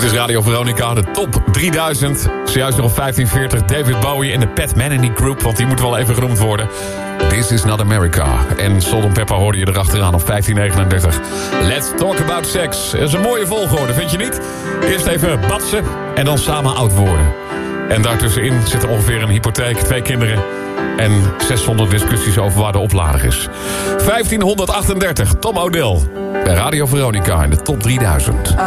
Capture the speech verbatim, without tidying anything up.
is Radio Veronica, de top drieduizend. Zojuist nog op vijftien veertig David Bowie en de Pat Metheny Group, want die moet wel even genoemd worden. This is not America. En Salt and Pepper hoorde je erachteraan op vijftien negenendertig. Let's talk about sex. Dat is een mooie volgorde, vind je niet? Eerst even batsen en dan samen oud worden. En daartussenin zit er ongeveer een hypotheek, twee kinderen en zeshonderd discussies over waar de oplader is. vijftienhonderdachtendertig, Tom O'Dell. Bij Radio Veronica in de top drieduizend.